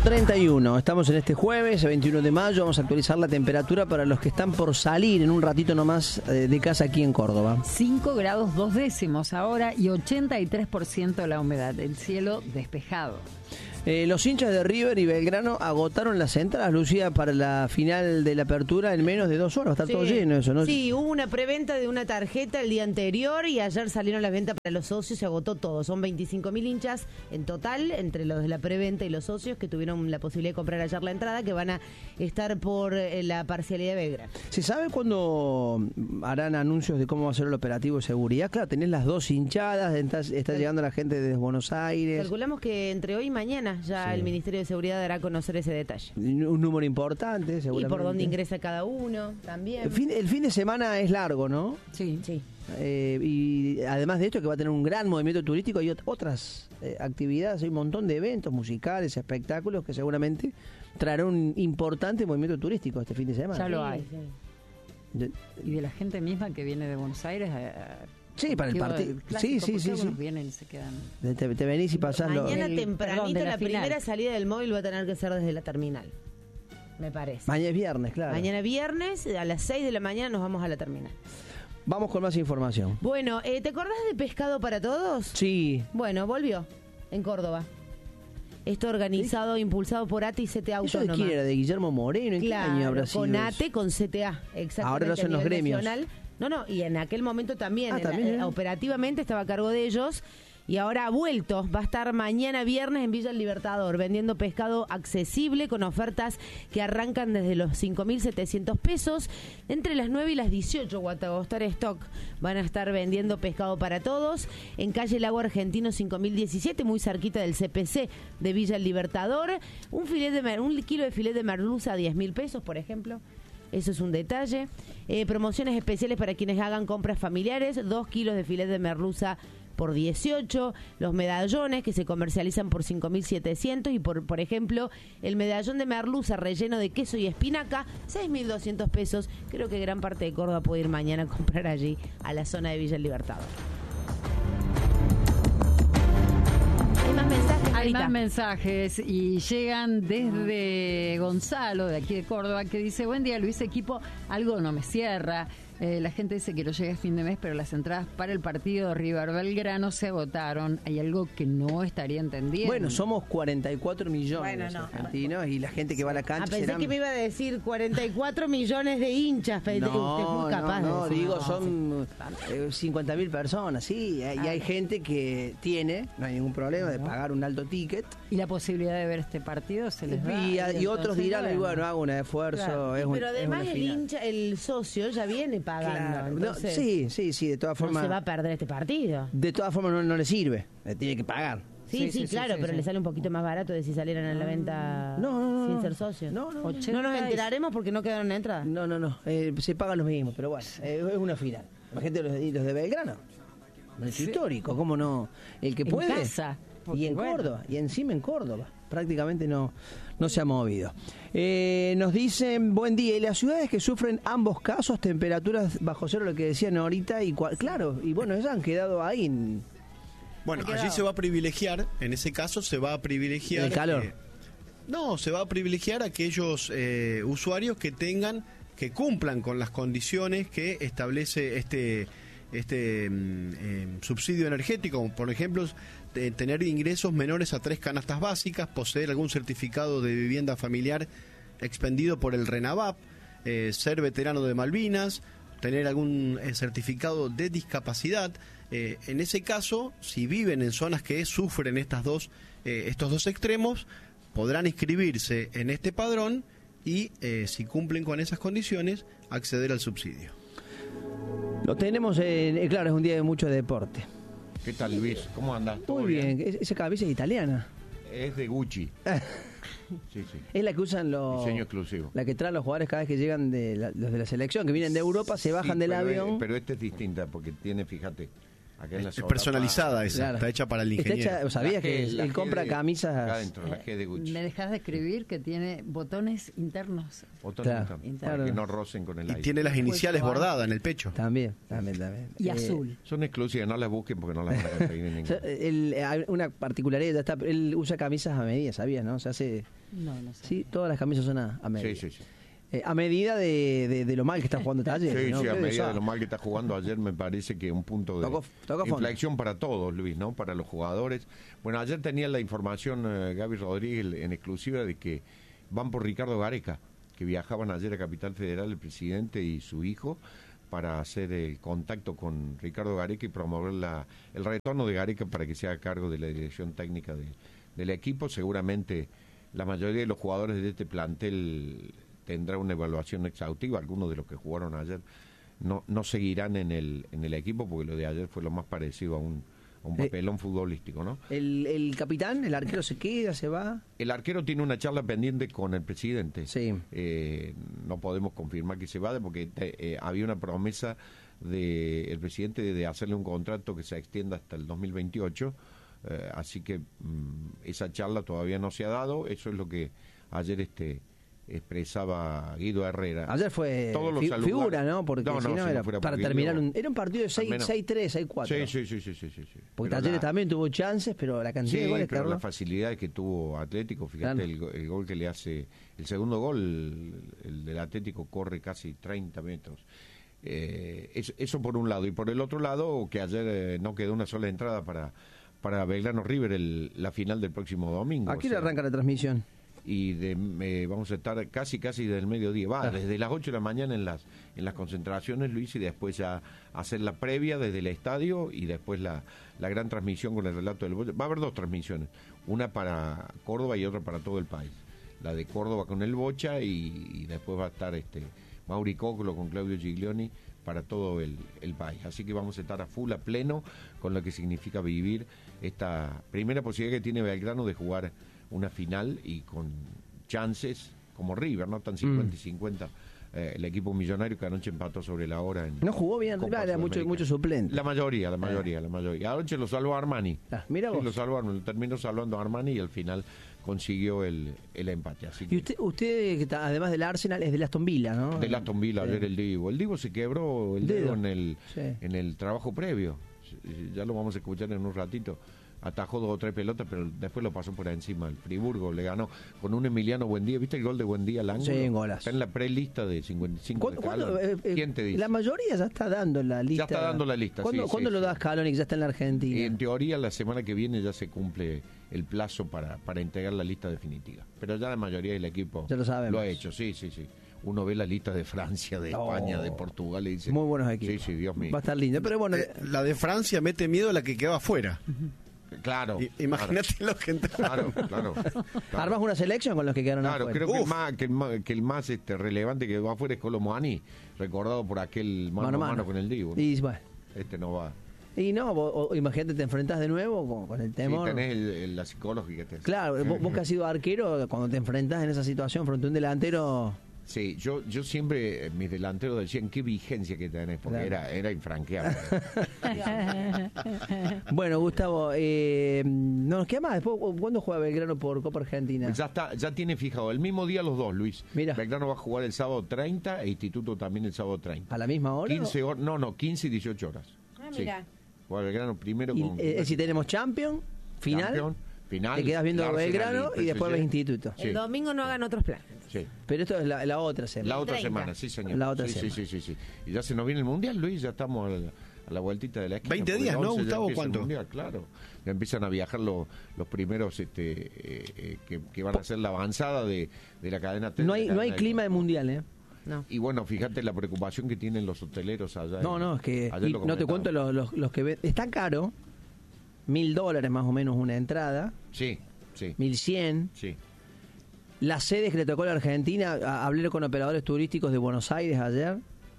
8:31, estamos en este jueves, 21 de mayo, vamos a actualizar la temperatura para los que están por salir en un ratito nomás de casa aquí en Córdoba. 5 grados 2 décimos ahora y 83% la humedad, el cielo despejado. Los hinchas de River y Belgrano agotaron las entradas, Lucía, para la final de la apertura en menos de 2 horas. Está todo lleno eso, ¿no? Sí, hubo una preventa de una tarjeta el día anterior y ayer salieron las ventas para los socios, se agotó todo. Son 25.000 hinchas en total, entre los de la preventa y los socios que tuvieron la posibilidad de comprar ayer la entrada, que van a estar por la parcialidad de Belgrano. ¿Se sabe cuándo harán anuncios de cómo va a ser el operativo de seguridad? Claro, tenés las dos hinchadas, está llegando la gente desde Buenos Aires. Calculamos que entre hoy y mañana ya el Ministerio de Seguridad dará a conocer ese detalle. Un número importante, seguramente. Y por dónde ingresa cada uno, también. El fin de semana es largo, ¿no? Sí. Y además de esto, que va a tener un gran movimiento turístico y otras actividades, hay un montón de eventos musicales, espectáculos que seguramente traerán un importante movimiento turístico este fin de semana. Ya lo hay. Y de la gente misma que viene de Buenos Aires sí, para el partido. Sí. Vienen y se quedan. Te venís y pasás mañana tempranito la final. Primera salida del móvil va a tener que ser desde la terminal, me parece. Mañana es viernes, claro. Mañana viernes, a las 6 de la mañana nos vamos a la terminal. Vamos con más información. Bueno, ¿te acordás de Pescado para Todos? Sí. Bueno, volvió en Córdoba. Esto organizado, impulsado por ATE y CTA Autónoma. ¿Eso de quién era? ¿De Guillermo Moreno? ¿En qué año habrá sido con eso? ATE, con CTA, exactamente. Ahora lo son los gremios. Nacional. No, y en aquel momento también, ¿también? Operativamente estaba a cargo de ellos. Y ahora ha vuelto, va a estar mañana viernes en Villa El Libertador vendiendo pescado accesible con ofertas que arrancan desde los 5.700 pesos. Entre las 9 y las 18, Guatagostar Stock van a estar vendiendo pescado para todos en calle Lago Argentino 5017, muy cerquita del CPC de Villa El Libertador. Un kilo de filet de merluza a 10.000 pesos, por ejemplo. Eso es un detalle. Promociones especiales para quienes hagan compras familiares. 2 kilos de filet de merluza por 18, los medallones que se comercializan por 5.700 y por ejemplo el medallón de merluza relleno de queso y espinaca 6.200 pesos. Creo que gran parte de Córdoba puede ir mañana a comprar allí a la zona de Villa El Libertador. Hay más mensajes y llegan desde Gonzalo, de aquí de Córdoba, que dice: buen día Luis, equipo, algo no me cierra. La gente dice que lo llega a fin de mes, pero las entradas para el partido River Belgrano se agotaron. Hay algo que no estaría entendiendo. Bueno, somos 44 millones argentinos y la gente que va a la cancha pensé que me iba a decir 44 millones de hinchas. Usted es muy capaz de decir. Digo, son 50.000 personas, sí. Y hay gente que tiene, no hay ningún problema de pagar un alto ticket. Y la posibilidad de ver este partido se les da. Y otros dirán, bueno, hago un esfuerzo. Claro. Pero además el socio ya viene pagando. Claro. Entonces, sí, de todas formas. No se va a perder este partido. De todas formas no le sirve, tiene que pagar. Sí, claro, pero le sale un poquito más barato de si salieran a la venta sin ser socios. No nos enteraremos porque no quedaron en entrada. No, se pagan los mismos, pero bueno, es una final. Imagínate los de Belgrano, es histórico, ¿cómo no? El que puede. En casa. Y en Córdoba, y encima en Córdoba. Prácticamente no se ha movido. Nos dicen, buen día, y las ciudades que sufren ambos casos, temperaturas bajo cero, lo que decían ahorita, claro, y bueno, ellas han quedado ahí. Bueno, allí se va a privilegiar, en ese caso se va a privilegiar... ¿El calor? Se va a privilegiar a aquellos usuarios que cumplan con las condiciones que establece este subsidio energético, como por ejemplo tener ingresos menores a 3 canastas básicas, poseer algún certificado de vivienda familiar expendido por el RENAVAP, ser veterano de Malvinas, tener algún certificado de discapacidad. En ese caso, si viven en zonas que sufren estos dos extremos, podrán inscribirse en este padrón y, si cumplen con esas condiciones, acceder al subsidio. Lo tenemos, claro, es un día de mucho deporte. ¿Qué tal, Luis? ¿Cómo andás? Muy bien. Esa camisa es italiana. Es de Gucci. Sí. Es la que usan diseño exclusivo. La que traen los jugadores cada vez que llegan los de la selección, que vienen de Europa, se bajan del avión. Pero esta es distinta porque tiene, fíjate, Acá en la Es zona personalizada Paz. esa, Claro. está hecha para el Está ingeniero. hecha, ¿sabías La que G, la él G compra de- camisas? acá adentro, la G de Gucci. ¿Me dejas de escribir que tiene botones internos? Botones Claro. internos, Claro. para que no rocen con el Y aire. tiene las iniciales bordadas en el pecho. También. Y azul. Son exclusivas, no las busquen porque no las van a conseguir en O ningún sea, hay una particularidad, él usa camisas a medida, ¿sabías, no? Se hace... No sé. Sí, todas las camisas son a medida. Sí, sí, sí. A medida de lo mal que está jugando Talleres. Sí, ¿no? sí, a Qué medida desastre. de lo mal que está jugando ayer me parece que un punto de Tocó fondo. inflexión para todos, Luis, ¿no? Para los jugadores. Bueno, ayer tenía la información Gaby Rodríguez en exclusiva de que van por Ricardo Gareca, que viajaban ayer a Capital Federal el presidente y su hijo para hacer el contacto con Ricardo Gareca y promover el retorno de Gareca para que se haga cargo de la dirección técnica del equipo. Seguramente la mayoría de los jugadores de este plantel tendrá una evaluación exhaustiva. Algunos de los que jugaron ayer no seguirán en el equipo porque lo de ayer fue lo más parecido a un papelón futbolístico, ¿no? El capitán, el arquero se queda, se va. El arquero tiene una charla pendiente con el presidente. Sí. No podemos confirmar que se vaya porque había una promesa del presidente de hacerle un contrato que se extienda hasta el 2028. Así que esa charla todavía no se ha dado. Eso es lo que ayer expresaba Guido Herrera. Ayer fue Todos los saludaron. figura, ¿no? Porque si no si era fuera para por terminar Guido, era un partido de al menos. 6-3, 6-4. Sí. Porque Pero Talleres también tuvo chances, pero la cantidad de Sí, goles, pero Carlos. la facilidad que tuvo Atlético, fíjate Claro. el gol que le hace, el segundo gol, el del Atlético corre casi 30 metros. Eso por un lado. Y por el otro lado, que ayer no quedó una sola entrada para Belgrano River la final del próximo domingo. Aquí O le sea, arranca la transmisión. y vamos a estar casi desde el mediodía, desde las 8 de la mañana en las concentraciones, Luis, y después ya hacer la previa desde el estadio y después la gran transmisión con el relato del Bocha. Va a haber dos transmisiones, una para Córdoba y otra para todo el país. La de Córdoba con el Bocha y después va a estar Mauri Coclo con Claudio Giglioni para todo el país. Así que vamos a estar a full, a pleno, con lo que significa vivir esta primera posibilidad que tiene Belgrano de jugar una final y con chances como River, no tan 50 y 50. El equipo millonario que anoche empató sobre la hora. No jugó bien, Copa era Sudamericana. mucho suplente. La mayoría. Anoche lo salvó Armani. Mira Sí, vos. lo salvaron, lo terminó salvando Armani y al final consiguió el empate. Así que, Y usted que además del Arsenal, es del Aston Villa, ¿no? del Aston Villa ayer el Divo. El Divo se quebró el dedo Sí. en el trabajo previo. Ya lo vamos a escuchar en un ratito. Atajó 2 o 3 pelotas, pero después lo pasó por encima. El Friburgo le ganó con un Emiliano Buendía. ¿Viste el gol de Buendía al ángulo? Sí, golazo. Está en la prelista de 55 de Scaloni. ¿Quién te dice? La mayoría ya está dando la lista. Ya está dando la lista, ¿Cuándo, sí, ¿cuándo sí, lo sí. da Scaloni que ya está en la Argentina? En teoría, la semana que viene ya se cumple el plazo para entregar la lista definitiva. Pero ya la mayoría del equipo Ya lo sabemos. ha hecho, sí. Uno ve la lista de Francia, de Oh. España, de Portugal y dice... Muy buenos equipos. Sí, Dios mío. Va a estar lindo. Pero bueno, La de Francia mete miedo a la que queda afuera. Claro. Imagínate lo que entra. Claro. armas una selección con los que quedaron Claro, afuera. creo que el más relevante que va afuera es Colomuani, recordado por aquel mano a mano con el Divo, ¿no? Y bueno. No va. Y no, imagínate, te enfrentás de nuevo con el temor. Sí, tenés la psicológica. Claro, vos que has sido arquero, cuando te enfrentás en esa situación frente a un delantero... Sí, yo siempre, mis delanteros decían, ¿qué vigencia que tenés? Porque Claro. era infranqueable. Bueno, Gustavo, no nos queda más. Después, ¿cuándo juega Belgrano por Copa Argentina? Ya tiene fijado, el mismo día los dos, Luis. Mira. Belgrano va a jugar el sábado 30 e Instituto también el sábado 30. ¿A la misma hora? 15 horas, no, 15 y 18 horas. Sí. Mira. Juega Belgrano primero Y, con... si tenemos Champions, final, Campeón, final, te quedas viendo Arsenal Belgrano y después ves Instituto. Sí. El domingo no hagan otros planes. Sí. Pero esto es la otra semana. La otra 30. semana, sí, señor. La otra sí, semana. Sí. Y ya se nos viene el Mundial, Luis, ya estamos a la vueltita de la esquina. 20 porque días, el ¿no, 11 ya Gustavo? empieza el ¿Cuánto? Mundial, claro. Ya empiezan a viajar los primeros que van a hacer la avanzada de la cadena. No hay clima de mundial, ¿eh? No. Y bueno, fíjate la preocupación que tienen los hoteleros allá. No, es que... ayer y lo no te cuento comentábamos. los que ven... Está caro, $1.000 más o menos una entrada, Sí. 1.100. Sí. Las sedes que le tocó a la Argentina, hablé con operadores turísticos de Buenos Aires ayer.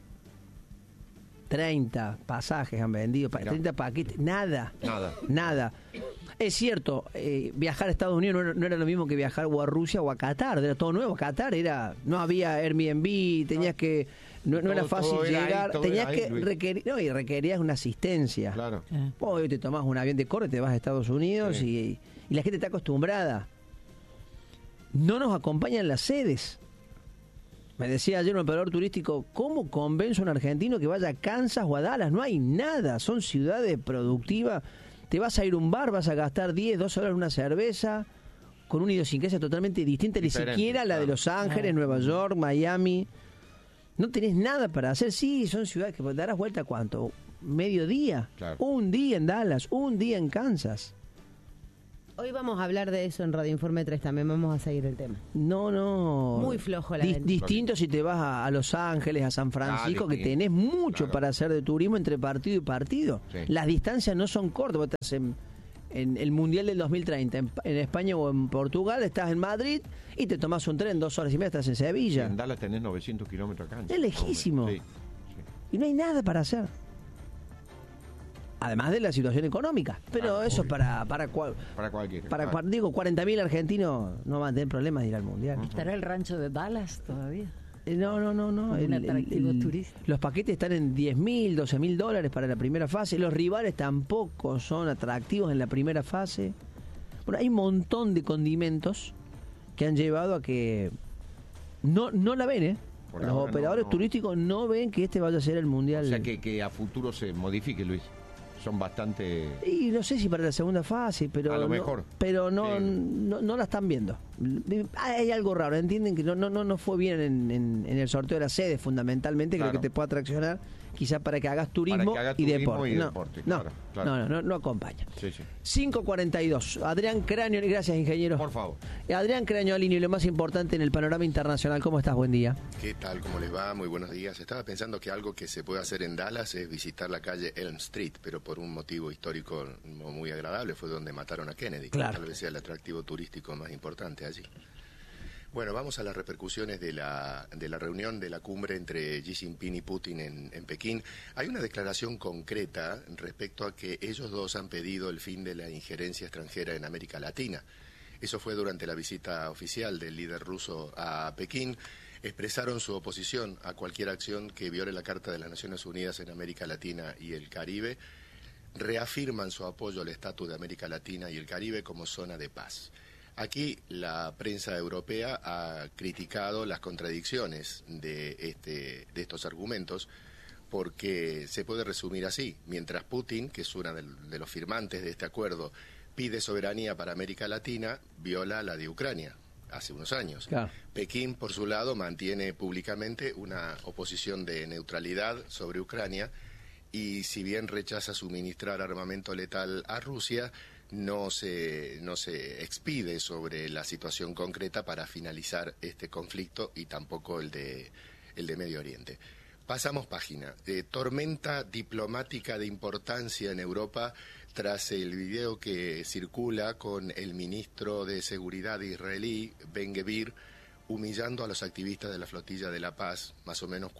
30 pasajes han vendido, Mirá. 30 paquetes, nada. Nada. Es cierto, viajar a Estados Unidos no era lo mismo que viajar o a Rusia o a Qatar, era todo nuevo. Qatar no había Airbnb, tenías que No era Todo- fácil todo era ahí, llegar, todo tenías era ahí, que Luis. requerir, no, y requerías una asistencia. Claro. Hoy te tomás un avión de corte, te vas a Estados Unidos Sí. y la gente está acostumbrada. No nos acompañan las sedes. Me decía ayer un operador turístico, ¿cómo convenzo a un argentino que vaya a Kansas o a Dallas? No hay nada, son ciudades productivas. Te vas a ir a un bar, vas a gastar 10, 12 horas en una cerveza, con una idiosincrasia totalmente distinta, Diferente, ni siquiera la de claro. Los Ángeles, Nueva York, Miami. No tenés nada para hacer. Sí, son ciudades que darás vuelta, ¿cuánto? Mediodía. Claro. Un día en Dallas, un día en Kansas. Hoy vamos a hablar de eso en Radio Informe 3 también, vamos a seguir el tema. No. Muy flojo la venta. Distinto si te vas a Los Ángeles, a San Francisco, que distinto. tenés mucho Claro. para hacer de turismo entre partido y partido. Sí. Las distancias no son cortas. Vos estás en el Mundial del 2030, en España o en Portugal, estás en Madrid y te tomás un tren 2 horas y media, estás en Sevilla. En Dallas tenés 900 kilómetros acá. Es lejísimo. Sí. Y no hay nada para hacer. Además de la situación económica. Pero Claro, eso obvio. para Para cualquiera. Para, digo, 40.000 argentinos no van a tener problemas de ir al Mundial. ¿Estará el rancho de Dallas todavía? No. Un atractivo turístico. Los paquetes están en 10.000, 12.000 dólares para la primera fase. Los rivales tampoco son atractivos en la primera fase. Bueno, hay un montón de condimentos que han llevado a que no la ven, ¿eh? Por Los ahora operadores no. turísticos no ven que este vaya a ser el Mundial. O sea que a futuro se modifique, Luis. Son bastante... Y no sé si para la segunda fase, pero A lo no, mejor. pero Sí. no la están viendo. Hay algo raro, entienden que no fue bien en el sorteo de la sede, fundamentalmente, Claro. creo que te pueda atraccionar, quizás para que hagas turismo, que hagas y turismo deporte. y No, deporte, no, claro, claro. no acompaña. Sí, sí. 5:42. Adrián Craño, gracias, ingeniero. Por favor. Adrián Crañolini, lo más importante en el panorama internacional. ¿Cómo estás? Buen día. ¿Qué tal? ¿Cómo les va? Muy buenos días. Estaba pensando que algo que se puede hacer en Dallas es visitar la calle Elm Street, pero por un motivo histórico no muy agradable, fue donde mataron a Kennedy. Claro. Tal vez sea el atractivo turístico más importante allí. Bueno, vamos a las repercusiones de la reunión de la cumbre entre Xi Jinping y Putin en Pekín. Hay una declaración concreta respecto a que ellos dos han pedido el fin de la injerencia extranjera en América Latina. Eso fue durante la visita oficial del líder ruso a Pekín. Expresaron su oposición a cualquier acción que viole la Carta de las Naciones Unidas en América Latina y el Caribe. Reafirman su apoyo al estatus de América Latina y el Caribe como zona de paz. Aquí la prensa europea ha criticado las contradicciones de estos argumentos, porque se puede resumir así: mientras Putin, que es uno de los firmantes de este acuerdo, pide soberanía para América Latina, viola la de Ucrania hace unos años. Claro. Pekín, por su lado, mantiene públicamente una oposición de neutralidad sobre Ucrania, y si bien rechaza suministrar armamento letal a Rusia, no se expide sobre la situación concreta para finalizar este conflicto, y tampoco el de Medio Oriente. Pasamos página. Tormenta diplomática de importancia en Europa tras el video que circula con el ministro de Seguridad israelí, Ben-Gvir, humillando a los activistas de la Flotilla de la Paz, más o menos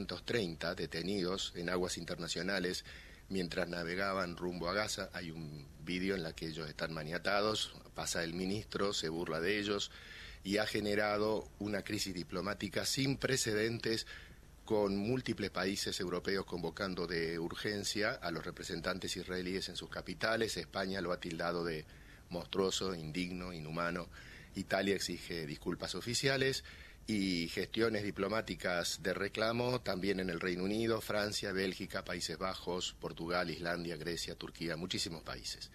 430 detenidos en aguas internacionales mientras navegaban rumbo a Gaza. Hay un vídeo en la que ellos están maniatados, pasa el ministro, se burla de ellos, y ha generado una crisis diplomática sin precedentes, con múltiples países europeos convocando de urgencia a los representantes israelíes en sus capitales. España lo ha tildado de monstruoso, indigno, inhumano. Italia exige disculpas oficiales y gestiones diplomáticas de reclamo también en el Reino Unido, Francia, Bélgica, Países Bajos, Portugal, Islandia, Grecia, Turquía, muchísimos países.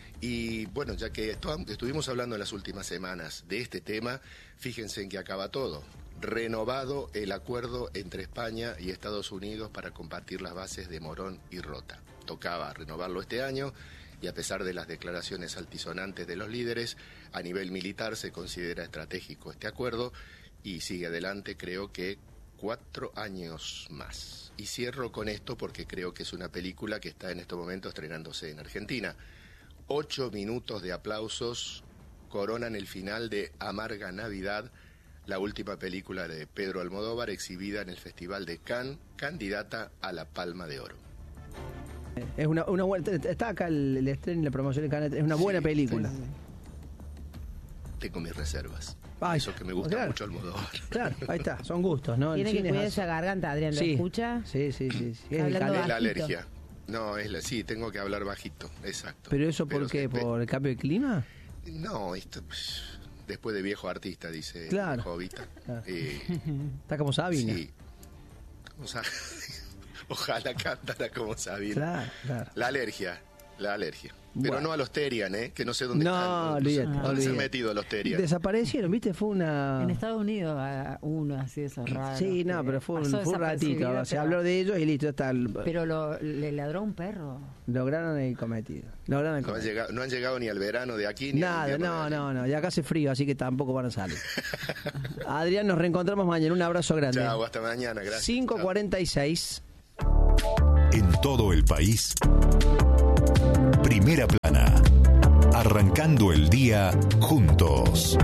Y bueno, ya que estuvimos hablando en las últimas semanas de este tema, fíjense en que acaba todo. Renovado el acuerdo entre España y Estados Unidos para combatir las bases de Morón y Rota. Tocaba renovarlo este año, y a pesar de las declaraciones altisonantes de los líderes, a nivel militar se considera estratégico este acuerdo y sigue adelante, creo que 4 años más. Y cierro con esto porque creo que es una película que está en este momento estrenándose en Argentina. 8 minutos de aplausos coronan el final de Amarga Navidad, la última película de Pedro Almodóvar, exhibida en el Festival de Cannes, candidata a la Palma de Oro. Es una buena, está acá el estreno y la promoción en Canal, es una buena película. Tengo mis reservas. Ay, eso que me gusta claro. mucho Almodóvar. Claro, ahí está, son gustos, ¿no? Tiene El que cine cuidar es esa garganta, Adrián, ¿lo Sí. escucha? Sí. Es el Hablando calor. Es la bajito. alergia. No, sí, tengo que hablar bajito, exacto. ¿Pero eso por qué? ¿Por el cambio de clima? No, esto, pues, después de viejo artista, dice Claro. Jovita. Claro. Está como Sabina. Sí. Ojalá cantara como Sabina. Claro. La alergia. Pero Bueno. no a los Terian, que no sé dónde No, están. olvídate, ¿Dónde se han olvídate. metido los Terian? Desaparecieron, ¿viste? Fue una... En Estados Unidos, uno así de esos raros. Sí, no, que pero fue pasó un ratito. desapercibido, Se pero- habló de ellos y listo, está. Pero le ladró un perro. Lograron el cometido. No han llegado ni al verano de aquí ni al Nada, invierno de allí. no. Y acá hace frío, así que tampoco van a salir. Adrián, nos reencontramos mañana. Un abrazo grande. Chao, hasta mañana, gracias. 5:46. En todo el país, Primera Plana, arrancando el día juntos.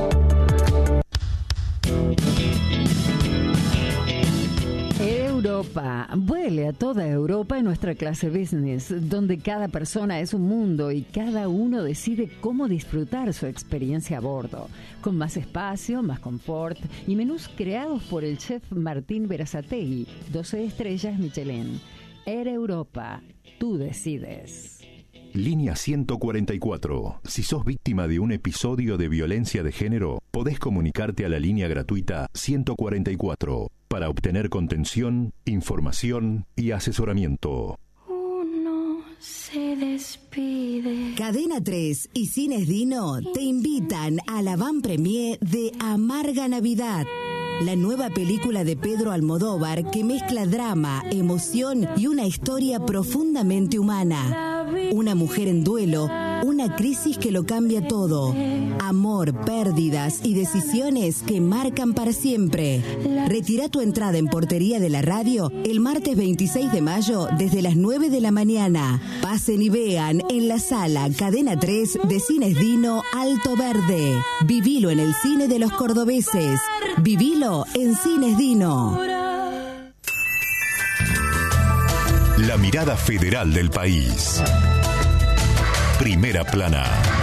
Europa, vuele a toda Europa en nuestra clase business, donde cada persona es un mundo y cada uno decide cómo disfrutar su experiencia a bordo, con más espacio, más confort y menús creados por el chef Martín Berazategui, 12 estrellas Michelin. Air Europa, tú decides. Línea 144. Si sos víctima de un episodio de violencia de género, podés comunicarte a la línea gratuita 144 para obtener contención, información y asesoramiento. Uno se despide. Cadena 3 y Cines Dino te invitan a la van premier de Amarga Navidad, la nueva película de Pedro Almodóvar que mezcla drama, emoción y una historia profundamente humana. Una mujer en duelo, una crisis que lo cambia todo. Amor, pérdidas y decisiones que marcan para siempre. Retira tu entrada en Portería de la Radio el martes 26 de mayo desde las 9 de la mañana. Pasen y vean en la sala Cadena 3 de Cines Dino Alto Verde. Vivilo en el cine de los cordobeses. Vivilo en Cines Dino. La mirada federal del país. Primera Plana.